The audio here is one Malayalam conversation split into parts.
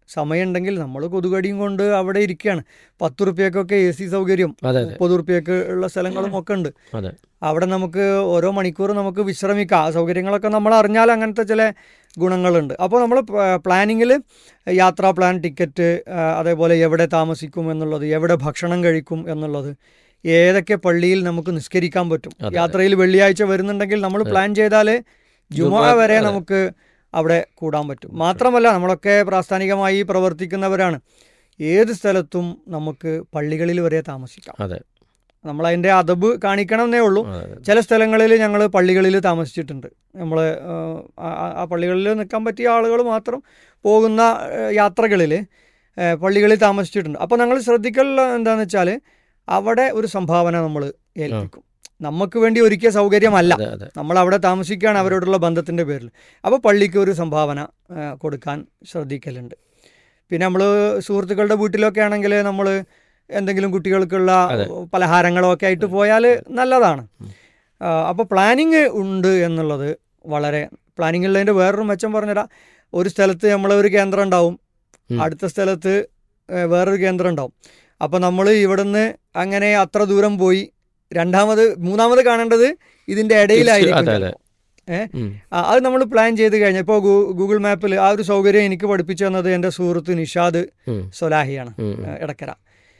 സമയമുണ്ടെങ്കിൽ നമ്മൾ കൊതുകടിയും കൊണ്ട് അവിടെ ഇരിക്കുകയാണ്. 10 റുപ്യക്കൊക്കെ AC സൗകര്യം, 30 റുപ്യക്ക് ഉള്ള സ്ഥലങ്ങളും ഒക്കെ ഉണ്ട്. അവിടെ നമുക്ക് ഓരോ മണിക്കൂർ നമുക്ക് വിശ്രമിക്കാം. ആ സൗകര്യങ്ങളൊക്കെ നമ്മൾ അറിഞ്ഞാൽ അങ്ങനത്തെ ചില ഗുണങ്ങളുണ്ട്. അപ്പോൾ നമ്മൾ പ്ലാനിങ്ങിൽ യാത്രാ പ്ലാൻ, ടിക്കറ്റ്, അതേപോലെ എവിടെ താമസിക്കും എന്നുള്ളത്, എവിടെ ഭക്ഷണം കഴിക്കും എന്നുള്ളത്, ഏതൊക്കെ പള്ളിയിൽ നമുക്ക് നിസ്കരിക്കാൻ പറ്റും. യാത്രയിൽ വെള്ളിയാഴ്ച വരുന്നുണ്ടെങ്കിൽ നമ്മൾ പ്ലാൻ ചെയ്താൽ ജുമുഅ വരെ നമുക്ക് അവിടെ കൂടാൻ പറ്റും. മാത്രമല്ല നമ്മളൊക്കെ പ്രാസ്ഥാനികമായി പ്രവർത്തിക്കുന്നവരാണ്. ഏത് സ്ഥലത്തും നമുക്ക് പള്ളികളിൽ വരെ താമസിക്കാം. നമ്മളതിൻ്റെ അദബ് കാണിക്കണം എന്നേ ഉള്ളൂ. ചില സ്ഥലങ്ങളിൽ ഞങ്ങൾ പള്ളികളിൽ താമസിച്ചിട്ടുണ്ട്. നമ്മൾ ആ പള്ളികളിൽ നിൽക്കാൻ പറ്റിയ ആളുകൾ മാത്രം പോകുന്ന യാത്രകളിൽ പള്ളികളിൽ താമസിച്ചിട്ടുണ്ട്. അപ്പോൾ ഞങ്ങൾ ശ്രദ്ധിക്കൽ എന്താണെന്ന് വെച്ചാൽ അവിടെ ഒരു സംഭാവന നമ്മൾ ഏൽപ്പിക്കും. നമുക്ക് വേണ്ടി ഒരുക്കിയ സൗകര്യമല്ല, നമ്മൾ അവിടെ താമസിക്കുകയാണ് അവരോടുള്ള ബന്ധത്തിൻ്റെ പേരിൽ. അപ്പോൾ പള്ളിക്ക് ഒരു സംഭാവന കൊടുക്കാൻ ശ്രദ്ധിക്കലുണ്ട്. പിന്നെ നമ്മൾ സുഹൃത്തുക്കളുടെ വീട്ടിലൊക്കെ ആണെങ്കിൽ നമ്മൾ എന്തെങ്കിലും കുട്ടികൾക്കുള്ള പലഹാരങ്ങളോ ഒക്കെ ആയിട്ട് പോയാൽ നല്ലതാണ്. അപ്പോൾ പ്ലാനിങ് ഉണ്ട് എന്നുള്ളത് വളരെ, പ്ലാനിങ് ഉള്ളതിൻ്റെ വേറൊരു മെച്ചം പറഞ്ഞുതരാം. ഒരു സ്ഥലത്ത് നമ്മളൊരു കേന്ദ്രം ഉണ്ടാവും, അടുത്ത സ്ഥലത്ത് വേറൊരു കേന്ദ്രം ഉണ്ടാവും. അപ്പോൾ നമ്മൾ ഇവിടുന്ന് അങ്ങനെ അത്ര ദൂരം പോയി മൂന്നാമത് കാണേണ്ടത് ഇതിൻ്റെ ഇടയിലായിരിക്കും. അത് നമ്മൾ പ്ലാൻ ചെയ്ത് കഴിഞ്ഞാൽ, ഇപ്പോൾ ഗൂഗിൾ മാപ്പിൽ ആ ഒരു സൗകര്യം എനിക്ക് പഠിപ്പിച്ചു തന്നത് എൻ്റെ സുഹൃത്ത് നിഷാദ് സൊലാഹിയാണ്, എടക്കര.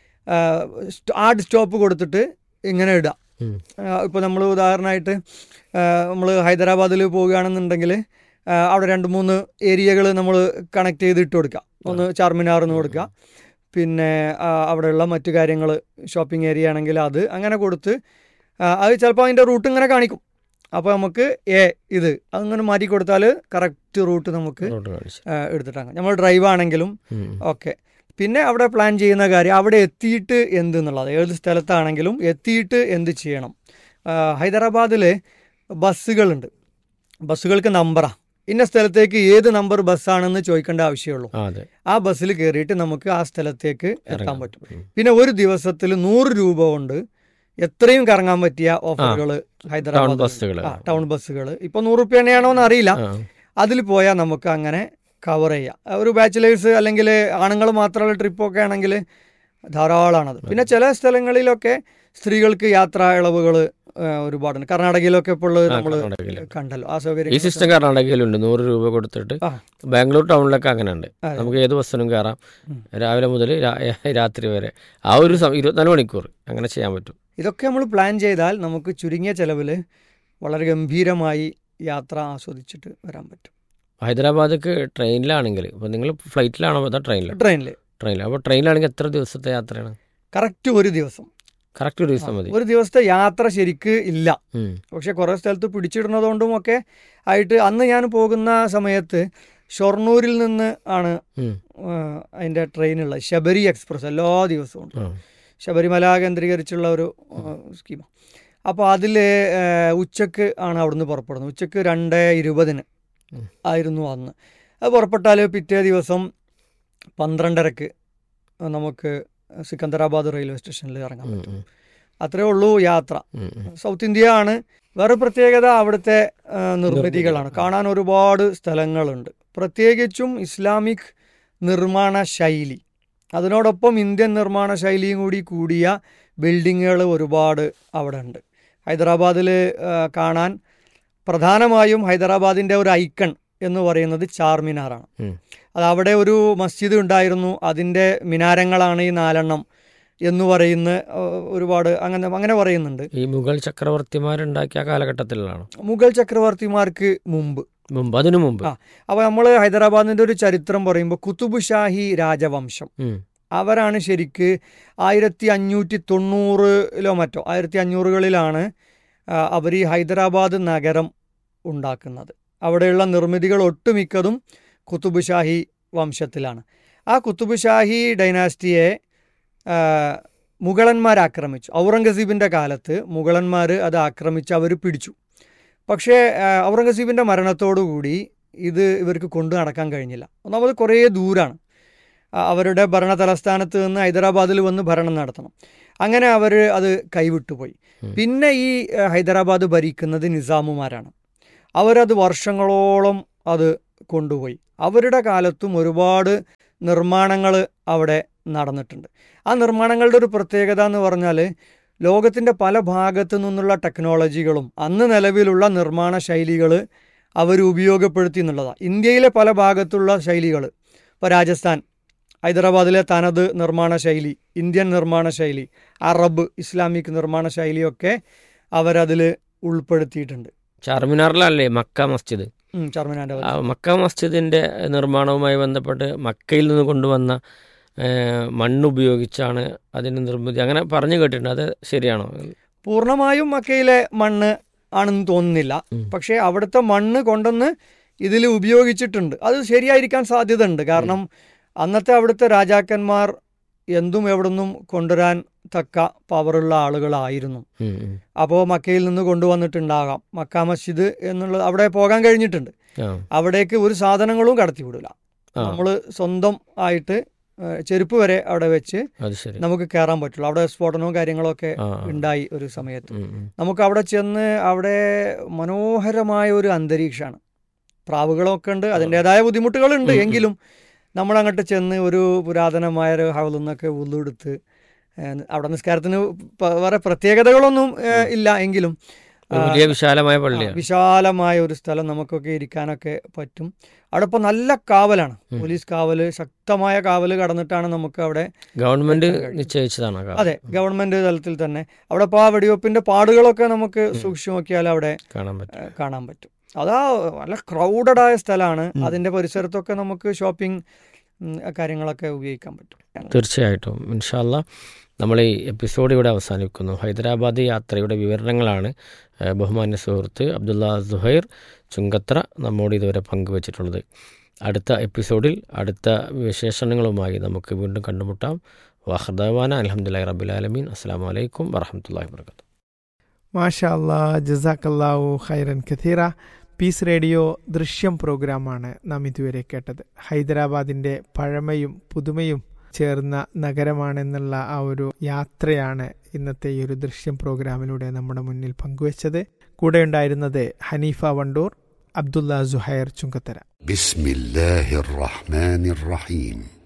ആഡ് സ്റ്റോപ്പ് കൊടുത്തിട്ട് ഇങ്ങനെ ഇടുക. ഇപ്പോൾ നമ്മൾ ഉദാഹരണമായിട്ട് നമ്മൾ ഹൈദരാബാദിൽ പോവുകയാണെന്നുണ്ടെങ്കിൽ അവിടെ 2-3 ഏരിയകൾ നമ്മൾ കണക്ട് ചെയ്ത് ഇട്ട് കൊടുക്കുക. ഒന്ന് ചാർമിനാർ എന്ന് കൊടുക്കുക, പിന്നെ അവിടെയുള്ള മറ്റു കാര്യങ്ങൾ, ഷോപ്പിംഗ് ഏരിയ ആണെങ്കിൽ അത് അങ്ങനെ കൊടുത്ത് അത് ചിലപ്പോൾ അതിൻ്റെ റൂട്ട് ഇങ്ങനെ കാണിക്കും. അപ്പോൾ നമുക്ക് ഇത് അങ്ങനെ മാറ്റി കൊടുത്താൽ കറക്റ്റ് റൂട്ട് നമുക്ക് എടുത്തിട്ടാണ്. നമ്മൾ ഡ്രൈവ് ആണെങ്കിലും ഓക്കെ. പിന്നെ അവിടെ പ്ലാൻ ചെയ്യുന്ന കാര്യം അവിടെ എത്തിയിട്ട് എന്തെന്നുള്ളത്, ഏത് സ്ഥലത്താണെങ്കിലും എത്തിയിട്ട് എന്ത് ചെയ്യണം. ഹൈദരാബാദിൽ ബസ്സുകളുണ്ട്, ബസ്സുകൾക്ക് നമ്പറാണ്. ഇന്ന സ്ഥലത്തേക്ക് ഏത് നമ്പർ ബസ്സാണെന്ന് ചോദിക്കേണ്ട ആവശ്യമുള്ളൂ. ആ ബസ്സിൽ കയറിയിട്ട് നമുക്ക് ആ സ്ഥലത്തേക്ക് എത്താൻ പറ്റും. പിന്നെ ഒരു ദിവസത്തിൽ 100 രൂപ കൊണ്ട് എത്രയും കറങ്ങാൻ പറ്റിയ ഓഫറുകൾ ഹൈദരാബാദ് ടൗൺ ബസ്സുകൾ. ഇപ്പോൾ 100 രൂപ തന്നെയാണോ എന്ന് അറിയില്ല. അതിൽ പോയാൽ നമുക്ക് അങ്ങനെ കവർ ചെയ്യാം. ഒരു ബാച്ചിലേഴ്സ് അല്ലെങ്കിൽ ആണുങ്ങൾ മാത്രമുള്ള ട്രിപ്പൊക്കെ ആണെങ്കിൽ ധാരാളമാണത്. പിന്നെ ചില സ്ഥലങ്ങളിലൊക്കെ സ്ത്രീകൾക്ക് യാത്രാ ഇളവുകൾ ഒരുപാടുണ്ട്. കർണാടകയിലൊക്കെ ഇപ്പോൾ ഉള്ളത് നമ്മൾ കണ്ടല്ലോ, ആ സൗകര്യം ഈ സിസ്റ്റം കർണാടകയിലുണ്ട്. 100 രൂപ കൊടുത്തിട്ട് ബാംഗ്ലൂർ ടൗണിലൊക്കെ അങ്ങനെ ഉണ്ട്. നമുക്ക് ഏത് ബസ്സിനും കയറാം, രാവിലെ മുതൽ രാത്രി വരെ. ആ ഒരു 24 മണിക്കൂർ അങ്ങനെ ചെയ്യാൻ പറ്റും. ഇതൊക്കെ നമ്മൾ പ്ലാൻ ചെയ്താൽ നമുക്ക് ചുരുങ്ങിയ ചെലവിൽ വളരെ ഗംഭീരമായി യാത്ര ആസ്വദിച്ചിട്ട് വരാൻ പറ്റും. ഹൈദരാബാദക്ക് ട്രെയിനിലാണെങ്കിൽ, ഇപ്പോൾ നിങ്ങൾ ഫ്ലൈറ്റിലാണോ അതോ ട്രെയിനിൽ? അപ്പോൾ ട്രെയിനിലാണെങ്കിൽ എത്ര ദിവസത്തെ യാത്രയാണ്? കറക്റ്റ് ഒരു ദിവസം മതി. ഒരു ദിവസത്തെ യാത്ര ശരിക്ക് ഇല്ല. പക്ഷെ കുറേ സ്ഥലത്ത് പിടിച്ചിടുന്നതുകൊണ്ടും ഒക്കെ ആയിട്ട് അന്ന് ഞാൻ പോകുന്ന സമയത്ത് ഷൊർണൂരിൽ നിന്ന് ആണ് അതിൻ്റെ ട്രെയിനുള്ള ശബരി എക്സ്പ്രസ് എല്ലാ ദിവസവും ഉണ്ട്. ശബരിമല കേന്ദ്രീകരിച്ചുള്ള ഒരു സ്കീമാണ്. അപ്പോൾ അതിൽ ഉച്ചക്ക് ആണ് അവിടുന്ന് പുറപ്പെടുന്നത്. ഉച്ചക്ക് 2:20 ആയിരുന്നു അന്ന്. അത് പുറപ്പെട്ടാൽ പിറ്റേ ദിവസം 12:30 നമുക്ക് സിക്കന്ദരാബാദ് റെയിൽവേ സ്റ്റേഷനിൽ ഇറങ്ങാൻ പറ്റും. അത്രേ ഉള്ളൂ യാത്ര. സൗത്ത് ഇന്ത്യ ആണ്. വേറെ പ്രത്യേകത അവിടുത്തെ നിർമ്മിതികളാണ്. കാണാൻ ഒരുപാട് സ്ഥലങ്ങളുണ്ട്. പ്രത്യേകിച്ചും ഇസ്ലാമിക് നിർമ്മാണ ശൈലി, അതിനോടൊപ്പം ഇന്ത്യൻ നിർമ്മാണ ശൈലിയും കൂടിയ ബിൽഡിങ്ങുകൾ ഒരുപാട് അവിടെ ഉണ്ട്. ഹൈദരാബാദിൽ കാണാൻ പ്രധാനമായും ഹൈദരാബാദിൻ്റെ ഒരു ഐക്കൺ എന്ന് പറയുന്നത് ചാർമിനാറാണ്. അത് അവിടെ ഒരു മസ്ജിദ് ഉണ്ടായിരുന്നു, അതിൻ്റെ മിനാരങ്ങളാണ് ഈ 4 എന്ന് പറയുന്ന ഒരുപാട് അങ്ങനെ പറയുന്നുണ്ട്. ഈ മുഗൾ ചക്രവർത്തിമാരുണ്ടാക്കിയ കാലഘട്ടത്തിലാണ്. മുഗൾ ചക്രവർത്തിമാർക്ക് മുമ്പ് അതിനു മുമ്പ്. അപ്പോൾ നമ്മൾ ഹൈദരാബാദിൻ്റെ ഒരു ചരിത്രം പറയുമ്പോൾ കുതുബ് ഷാഹി രാജവംശം അവരാണ് ശരിക്ക് 1590 മറ്റോ 1500കളിലാണ് അവർ ഈ ഹൈദരാബാദ് നഗരം ഉണ്ടാക്കുന്നത്. അവിടെയുള്ള നിർമ്മിതികൾ ഒട്ടുമിക്കതും കുതുബ് ഷാഹി വംശത്തിലാണ്. ആ കുതുബ് ഷാഹി ഡൈനാസ്റ്റിയെ മുഗളന്മാർ ആക്രമിച്ചു. ഔറംഗസീബിൻ്റെ കാലത്ത് മുഗളന്മാർ അത് ആക്രമിച്ച് അവർ പിടിച്ചു. പക്ഷേ ഔറംഗസീബിൻ്റെ മരണത്തോടുകൂടി ഇവർക്ക് കൊണ്ടു നടക്കാൻ കഴിഞ്ഞില്ല. ഒന്നാമത് കുറേ ദൂരാണ്. അവരുടെ ഭരണ തലസ്ഥാനത്ത് നിന്ന് ഹൈദരാബാദിൽ വന്ന് ഭരണം നടത്തണം. അങ്ങനെ അവർ അത് കൈവിട്ടുപോയി. പിന്നെ ഈ ഹൈദരാബാദ് ഭരിക്കുന്നത് നിസാമുമാരാണ്. അവരത് വർഷങ്ങളോളം അത് കൊണ്ടുപോയി. അവരുടെ കാലത്തും ഒരുപാട് നിർമ്മാണങ്ങൾ അവിടെ നടന്നിട്ടുണ്ട്. ആ നിർമ്മാണങ്ങളുടെ ഒരു പ്രത്യേകത എന്ന് പറഞ്ഞാൽ ലോകത്തിൻ്റെ പല ഭാഗത്തു നിന്നുള്ള ടെക്നോളജികളും അന്ന് നിലവിലുള്ള നിർമ്മാണ ശൈലികൾ അവർ ഉപയോഗപ്പെടുത്തി എന്നുള്ളതാണ്. ഇന്ത്യയിലെ പല ഭാഗത്തുള്ള ശൈലികൾ, ഇപ്പോൾ രാജസ്ഥാൻ, ഹൈദരാബാദിലെ തനത് നിർമ്മാണ ശൈലി, ഇന്ത്യൻ നിർമ്മാണ ശൈലി, അറബ് ഇസ്ലാമിക് നിർമ്മാണ ശൈലിയൊക്കെ അവരതിൽ ഉൾപ്പെടുത്തിയിട്ടുണ്ട്. ചാർമിനാറിലല്ലേ മക്ക മസ്ജിദ്? ചാർമിനാറിൻ്റെ മക്ക മസ്ജിദിൻ്റെ നിർമ്മാണവുമായി ബന്ധപ്പെട്ട് മക്കയിൽ നിന്ന് കൊണ്ടുവന്ന മണ്ണുപയോഗിച്ചാണ് അതിന് നിർമ്മിതി, അങ്ങനെ പറഞ്ഞു കേട്ടിട്ടുണ്ട്. അത് ശരിയാണോ? പൂർണ്ണമായും മക്കയിലെ മണ്ണ് ആണെന്ന് തോന്നുന്നില്ല. പക്ഷേ അവിടുത്തെ മണ്ണ് കൊണ്ടുവന്ന് ഇതിൽ ഉപയോഗിച്ചിട്ടുണ്ട്. അത് ശരിയായിരിക്കാൻ സാധ്യതയുണ്ട്. കാരണം അന്നത്തെ അവിടുത്തെ രാജാക്കന്മാർ എന്തും എവിടുന്നും കൊണ്ടുവരാൻ തക്ക പവറുള്ള ആളുകളായിരുന്നു. അപ്പോൾ മക്കയിൽ നിന്ന് കൊണ്ടുവന്നിട്ടുണ്ടാകാം. മക്ക മസ്ജിദ് എന്നുള്ളത് അവിടെ പോകാൻ കഴിഞ്ഞിട്ടുണ്ട്. അവിടേക്ക് ഒരു സാധനങ്ങളും കടത്തിവിടില്ല. നമ്മൾ സ്വന്തം ആയിട്ട് ചെരുപ്പ് വരെ അവിടെ വെച്ച് നമുക്ക് കയറാൻ പറ്റുള്ളൂ. അവിടെ സ്ഫോടനവും കാര്യങ്ങളൊക്കെ ഉണ്ടായി ഒരു സമയത്ത്. നമുക്ക് അവിടെ ചെന്ന് അവിടെ മനോഹരമായ ഒരു അന്തരീക്ഷമാണ്. പ്രാവുകളൊക്കെ ഉണ്ട്, അതിൻ്റെതായ ബുദ്ധിമുട്ടുകളുണ്ട്. എങ്കിലും നമ്മളങ്ങോട്ട് ചെന്ന് ഒരു പുരാതനമായ ഒരു ഹൗലിൽ നിന്നൊക്കെ ഉള്ളെടുത്ത് അവിടെ നിസ്കാരത്തിന് വേറെ പ്രത്യേകതകളൊന്നും ഇല്ല, എങ്കിലും വലിയ വിശാലമായ പള്ളിയാണ്. വിശാലമായ ഒരു സ്ഥലം നമുക്കൊക്കെ ഇരിക്കാനൊക്കെ പറ്റും. അവിടെ ഇപ്പോൾ നല്ല കാവലാണ്, പോലീസ് കാവല്, ശക്തമായ കാവല് കടന്നിട്ടാണ് നമുക്ക് അവിടെ ഗവൺമെന്റ് നിശ്ചയിച്ചതാണ്. അതെ, ഗവൺമെന്റ് തലത്തിൽ തന്നെ. അവിടെ ഇപ്പോൾ ആ വെടിവെപ്പിന്റെ പാടുകളൊക്കെ നമുക്ക് സൂക്ഷിച്ചു നോക്കിയാൽ അവിടെ കാണാൻ പറ്റും. അതാ നല്ല ക്രൗഡഡായ സ്ഥലമാണ്. അതിന്റെ പരിസരത്തൊക്കെ നമുക്ക് ഷോപ്പിംഗ് കാര്യങ്ങളൊക്കെ ഉപയോഗിക്കാൻ പറ്റും. തീർച്ചയായിട്ടും ഇൻഷാ അല്ലാ നമ്മൾ ഈ എപ്പിസോഡ് ഇവിടെ അവസാനിക്കുന്നു. ഹൈദരാബാദ് യാത്രയുടെ വിവരണങ്ങളാണ് ബഹുമാന്യ സുഹൃത്ത് അബ്ദുള്ള സുഹൈർ ചുങ്കത്ര നമ്മോട് ഇതുവരെ പങ്കുവച്ചിട്ടുള്ളത്. അടുത്ത എപ്പിസോഡിൽ അടുത്ത വിശേഷണങ്ങളുമായി നമുക്ക് വീണ്ടും കണ്ടുമുട്ടാം. വാഹർദാവാന അൽഹംദുലില്ലാഹി റബ്ബിൽ ആലമീൻ. അസ്സലാമു അലൈക്കും വറഹ്മത്തുള്ളാഹി വബറകാതുഹു. മാഷാ അല്ലാ, ജസാക്കല്ലാഹു ഖൈറൻ കഥീറ. പീസ് റേഡിയോ ദൃശ്യം പ്രോഗ്രാമാണ് നാം ഇതുവരെ കേട്ടത്. ഹൈദരാബാദിൻ്റെ പഴമയും പുതുമയും ചേർന്ന നഗരമാണെന്നുള്ള ആ ഒരു യാത്രയാണ് ഇന്നത്തെ ഈ ഒരു ദൃശ്യം പ്രോഗ്രാമിലൂടെ നമ്മുടെ മുന്നിൽ പങ്കുവച്ചത്. കൂടെ ഉണ്ടായിരുന്നത് ഹനീഫ വണ്ടൂർ, അബ്ദുള്ള സുഹൈർ ചുങ്കത്തര. ബിസ്മില്ലാഹിർ റഹ്മാനിർ റഹീം.